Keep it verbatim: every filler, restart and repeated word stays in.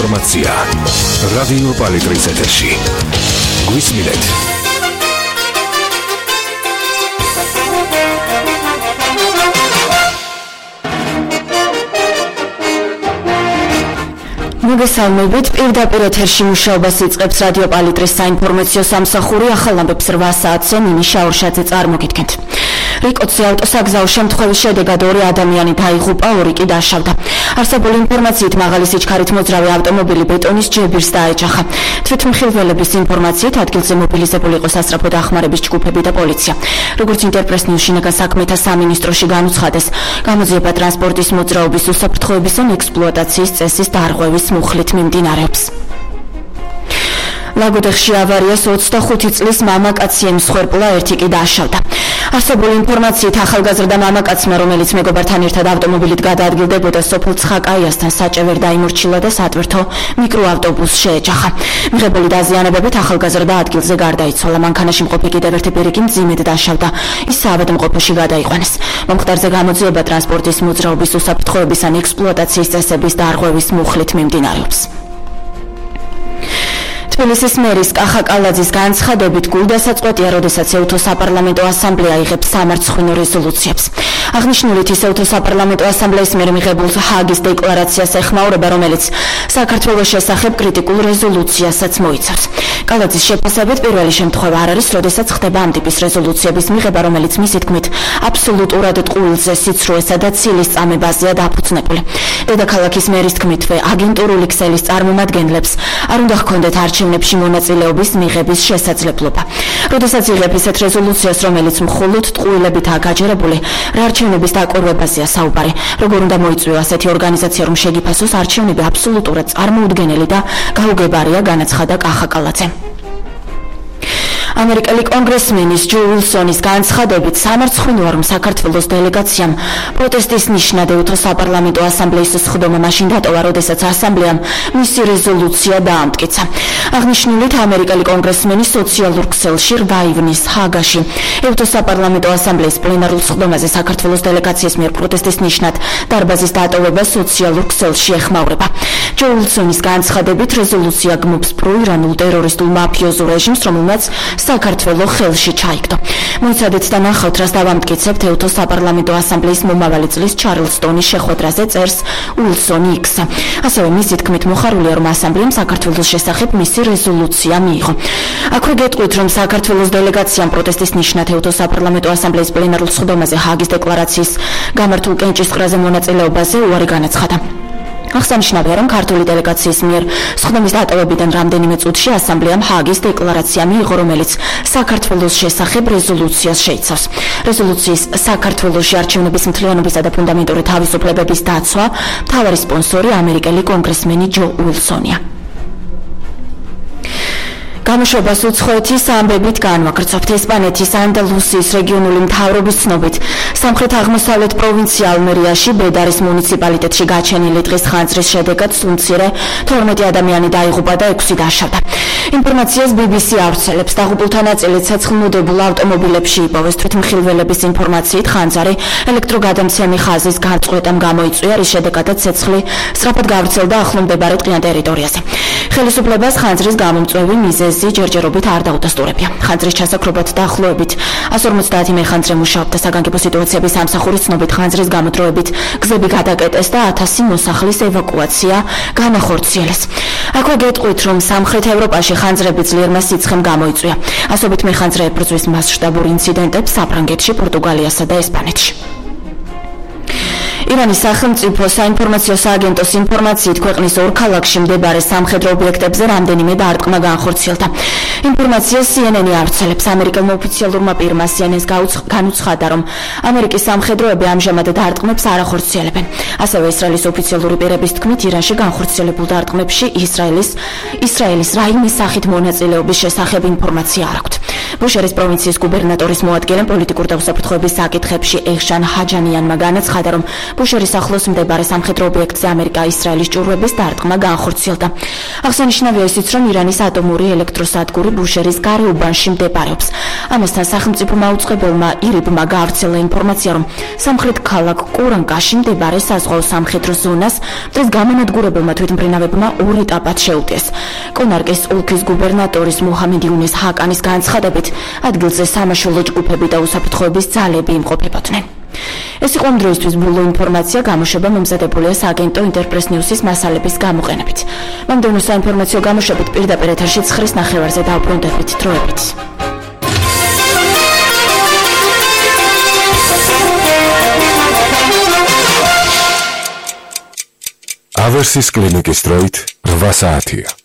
ინფორმაცია რადიო პალიტრის ეთერში. გვისმინეთ. მოგესალმებით, პირდაპირ ეთერში მუშაობას იწყებს რადიო პალიტრის საინფორმაციო სამსახური. ახალ ამბებს რვა საათზე ნინი შაურშაძე წარმოგიდგენთ. რიკოძე ავტოსაგზაო შემთხვევის შედეგად ორი ადამიანი დაიღუპა, ორი კი დაშავდა. არსებული ინფორმაციით მაღალი სიჩქარით მოძრავი ავტომობილი ბეტონის ჯებირს დაეჯახა. თვითმხილველების ინფორმაციით ადგილზე მობილიზებული იყო სასწრაფო დახმარების ჯგუფები და პოლიცია. როგორც ინტერპრეს ნიუს შინაგან საქმეთა სამინისტროში განუცხადეს, გამოძიება ტრანსპორტის მოძრაობის უსაფრთხოების ან ექსპლუატაციის წესის დარღვევის მუხლით მიმდინარეობს. ლაგოდეხში ავარიას ოცდახუთი წლის მამაკაცი ემსხვერპლა, ერთი კი დაშავდა. არსებული ინფორმაციით ახალგაზრდა მამაკაცმა, რომელიც მეგობართან ერთად ავტომობილით გადაადგილდებოდა, სოფელ ცხაკაიასთან საჭევერ დაიმორჩილა და სატვირთო მიკროავტობუსს შეეჯახა. მიღებული დაზიანებებით ახალგაზრდა ადგილზე გარდაიცვალა. მანქანაში მყოფი კიდევ ერთი პირი კი მძიმედ დაშავდა. ის საავადმყოფოში გადაიყვანეს. მომხდარზე გამოძიება ტრანსპორტის მოძრაობის უსაფრთხოების ან ექსპლუატაციის წესების დარღვევის მუხლით მიმდინარეობს. თბილისის მერის კახა კალაძის განცხადებით, გულდასაწყვეტია, როდესაც ეუთო საპარლამენტო ასამბლეა იღებს სამარცხვინო რეზოლუციებს. აღნიშნულით ის ეუთო საპარლამენტო ასამბლეის მიერ მიღებულ ჰააგის დეკლარაციას ეხმაურება, რომელიც საქართველოს შესახებ კრიტიკულ რეზოლუციასაც მოიცავს. კალაძის შეფასებით, პირველი შემთხვევა არ არის, როდესაც ხდება ამ ტიპის რეზოლუციების მიღება, რომელიც მისი თქმით აბსოლუტურად ტყუილზე, სიცრუესა და ცილის წამებაზეა დაფუძნებული. დედაქალაქის მერის თქმითვე, აგენტურული ქსელის წარმომადგენლებს არ უნდა ჰქონდეთ არჩევნებში მონაწილეობის მიღების შესაძლებლობა. როდესაც იღებ ისეთ რეზოლუციას, რომელიც მხოლოდ ტყუილებითაა გაჯერებული, რა არჩევნების დაკვირვებაზეა საუბარი. როგორ უნდა მოიწვიო ასეთი ორგანიზაცია, რომ შეგიფასოს არჩევნები აბსოლუტურად წარმოუდგენელი და გაუგებარია, განაცხადა კახა კალაძე. ამერიკელი კონგრესმენის ჯო უილსონის განცხადებით, სამარცხვინოა, რომ საქართველოს დელეგაციამ პროტესტის ნიშნად ეუთო საპარლამენტო ასამბლეის სხდომა მაშინ დატოვა, როდესაც ასამბლეამ მისი რეზოლუცია დაამტკიცა. აღნიშნულით, ამერიკელი კონგრესმენი სოციალურ ქსელში რვა ივნის ჰააგაში ეუთო საპარლამენტო ასამბლეის პლენარულ სხდომაზე საქართველოს დელეგაციის მიერ პროტესტის ნიშნად დარბაზის დატოვება სოციალურ ქსელში ეხმაურება. ჯო უილსონის განცხადებით, რეზოლუცია გმობს პროირანულ ტერორისტულ მაფიოზულ რეჟიმს, რომელმაც საქართველო ხელში ჩაიგდო. მოიცადეთ და ნახავთ, რას დავამტკიცებთ ეუთო საპარლამენტო ასამბლეის მომავალი წლის ჩარლსტონის შეხვედრაზე, წერს უილსონი იქს. ასევე მისი თქმით მოხარულია, რომ ასამბლეამ საქართველოს შესახებ მისი რეზოლუცია მიიღო. აქვე გეტყვით, რომ საქართველოს დელეგაციამ პროტესტის ნიშნად ეუთო საპარლამენტო ასამბლეის პლენარულ სხდომაზე ჰააგის დეკლარაციის გამართულ კენჭისყრაზე მონაწილეობაზე უარი განაცხადა. აღსანიშნავია, რომ ქართული დელეგაციის მიერ სხდომის დატოვებიდან რამდენიმე წუთში ასამბლეამ ჰააგის დეკლარაცია მიიღო, რომელიც საქართველოს შესახებ რეზოლუციას შეიცავს. რეზოლუციის საქართველოში არჩევნების მთლიანობისა და ფუნდამენტური თავისუფლებების დაცვა მთავარი სპონსორი ამერიკელი კონგრესმენი ჯო უილსონია. გამოშვებას უცხოეთის ამბებით განვაგრძობთ. ესპანეთის ანდალუსიის რეგიონული მთავრობის ცნობით, სამხრეთ-აღმოსავლეთ პროვინცია ალმერიაში ბედარის მუნიციპალიტეტში გაჩენილი დღის ხანძრის შედეგად სულმცირე თორმეტი ადამიანი დაიღუპა და ექვსი დაშავდა. ინფორმაციას ბი ბი სი ავრცელებს. დაღუპულთა ნაწილი ცეცხლმოდებულ ავტომობილებში იპოვეს. თვითმხილველების ინფორმაციით, ხანძარი ელექტროგადამცემი ხაზის გარწყვეტამ გამოიწვია, რის შედეგადაც ცეცხლი სწრაფად გავრცელდა ახლო მდებარე ტყიან ტერიტორიაზე. ხელისუფლებას ხანძრის გამომწვევი მიზეზი ჯერჯერობით არ დაუდასტურებია. ხანძრის ჩასაქრობად დაახლოებით εκατს ორმოცდაათი მეხანძრე მუშაობდა. საგანგებო სიტუაციების სამსახურის ცნობით, ხანძრის გამოდროებით გზები გადაკეტეს და ათასი მოსახლის ევაკუაცია განახორციელეს. აქვე გეტყვით, რომ სამხრეთ ევროპაში ხანძრები ძლიერმა სიცხემ გამოიწვია. ასობით მეხანძრე ებრძვის მასშტაბურ ინციდენტებს საფრანგეთში, პორტუგალიასა და ესპანეთში. ირანის სახელმწიფო საინფორმაციო სააგენტოს ინფორმაციით, ქვეყნის ორ ქალაქში მდებარე სამხედრო ობიექტებზე რამდენიმე დარტყმა განხორციელდა. ინფორმაციას სი ენ ენი ავრცელებს. ამერიკელმა ოფიციალურმა პირმა სი ენ ენს განუცხადა, რომ ამერიკის სამხედროები ამჟამად დარტყმებს არ ახორციელებენ. ასევე ისრაელის ოფიციალური პირების თქმით, ირანში განხორციელებულ დარტყმებში ისრაელის ისრაელის რაიმის სახით მონაწილეობის შესახებ ინფორმაცია არ აქვთ. ბუშერის პროვინციის გუბერნატორის მოადგილემ პოლიტიკურ და უსაფრთხოების საკითხებში ეხშან ჰაჯანიანმა განაცხადა, რომ ბუშერის ახლოს მდებარე სამხედრო ობიექტზე ამერიკა-ისრაელის ჭურვების დარტყმა განხორციელდა. აღსანიშნავია ისიც, რომ ირანის ატომური ელექტროსადგური ბუშერის გარეუბანში მდებარეობს. ამასთან სახელმწიფო მაუწყებელმა ირიბმა გაავრცელა ინფორმაცია, რომ სამხრეთ ქალაქ კურანკაში მდებარე საზღვაო სამხედრო ზონას დღეს გამანადგურებელმა თვითმფრინავებმა ორ ეტაპად შეუტიეს. კონარკის ოლქის გუბერნატორის მუჰამედ იუნეს ჰაკანის განცხადებით, ადგილზე სამაშველო ჯგუფები და უსაფრთხოების ძალები იმყოფებოდნენ. ეს იყო ამ დროისთვის ბოლო ინფორმაცია, გამოშვება მომზადებულია სააგენტო ინტერპრეს ნიუსის მასალების გამოყენებით. მომდევნო საინფორმაციო გამოშვებით პირდაპირ ეთერში ცხრის ნახევარზე დავბრუნდებით დროებით. ავერსის კლინიკის დროით რვა საათია.